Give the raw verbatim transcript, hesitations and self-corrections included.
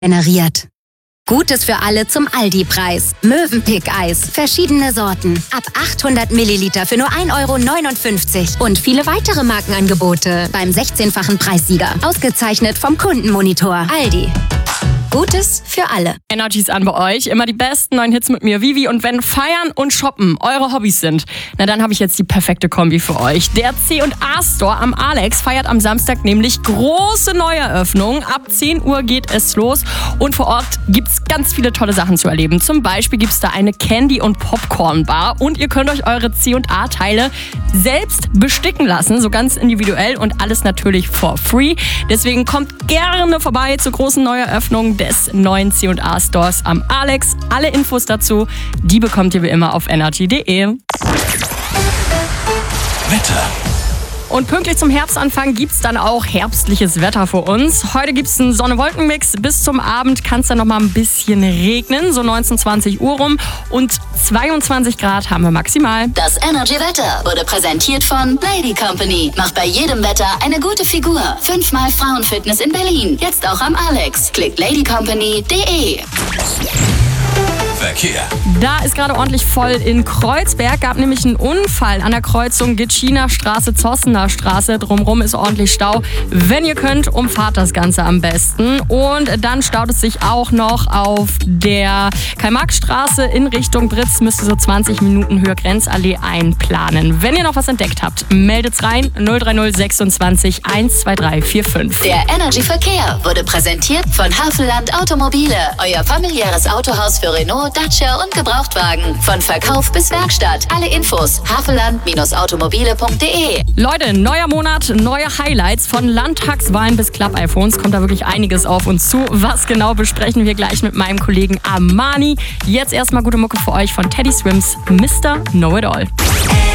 generiert. Gutes für alle zum Aldi-Preis. Mövenpick-Eis. Verschiedene Sorten. Ab achthundert Milliliter für nur ein Euro neunundfünfzig. Und viele weitere Markenangebote. Beim sechzehnfachen Preissieger. Ausgezeichnet vom Kundenmonitor. Aldi. Gutes für alle. Energy ist an bei euch. Immer die besten neuen Hits mit mir, Vivi. Und wenn Feiern und Shoppen eure Hobbys sind, na dann habe ich jetzt die perfekte Kombi für euch. Der C und A Store am Alex feiert am Samstag nämlich große Neueröffnung. Ab zehn Uhr geht es los. Und vor Ort gibt es ganz viele tolle Sachen zu erleben. Zum Beispiel gibt es da eine Candy- und Popcorn-Bar. Und ihr könnt euch eure C und A-Teile selbst besticken lassen. So ganz individuell und alles natürlich for free. Deswegen kommt gerne vorbei zur großen Neueröffnung des neuen C und A Stores am Alex. Alle Infos dazu, die bekommt ihr wie immer auf energy punkt de. Wetter. Und pünktlich zum Herbstanfang gibt's dann auch herbstliches Wetter für uns. Heute gibt's einen Sonne-Wolken-Mix. Bis zum Abend kann es dann noch mal ein bisschen regnen, so neunzehn, zwanzig Uhr rum. Und zweiundzwanzig Grad haben wir maximal. Das Energy-Wetter wurde präsentiert von Lady Company. Macht bei jedem Wetter eine gute Figur. Fünfmal Frauenfitness in Berlin. Jetzt auch am Alex. Klickt lady company punkt de. Verkehr. Da ist gerade ordentlich voll in Kreuzberg. Gab nämlich einen Unfall an der Kreuzung Gitschiner Straße, Zossener Straße. Drumherum ist ordentlich Stau. Wenn ihr könnt, umfahrt das Ganze am besten. Und dann staut es sich auch noch auf der Karl-Marx-Straße in Richtung Britz. Müsst ihr so zwanzig Minuten Höhe Grenzallee einplanen. Wenn ihr noch was entdeckt habt, meldet's rein. null drei null sechsundzwanzig eins zwei drei vier fünf. Der Energy Verkehr wurde präsentiert von Havelland Automobile. Euer familiäres Autohaus für Renault, Dacia und Gebrauchtwagen. Von Verkauf bis Werkstatt. Alle Infos havelland automobile punkt de. Leute, neuer Monat, neue Highlights. Von Landtagswahlen bis Club-iPhones kommt da wirklich einiges auf uns zu. Was genau besprechen wir gleich mit meinem Kollegen Armani. Jetzt erstmal gute Mucke für euch von Teddy Swims, Mister Know It All.